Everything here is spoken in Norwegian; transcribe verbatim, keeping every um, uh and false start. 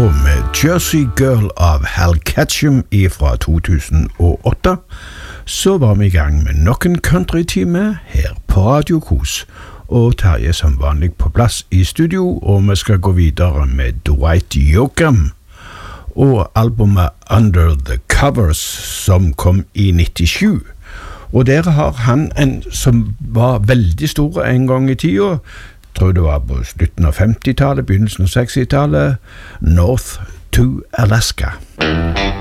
og med Jersey Girl av Hal Ketchum fra to tusen og åtte, så var vi i gang med nok en country-time her på Radio Kos. Og Terje som vanlig på plass i studio, og vi skal gå videre med Dwight Yoakam og albumet Under the Covers som kom i nittisju. Og der har han en som var veldig stor en gang i tida, tror det var på slutten av femtitallet, begynnelsen av sekstitallet, North to Alaska.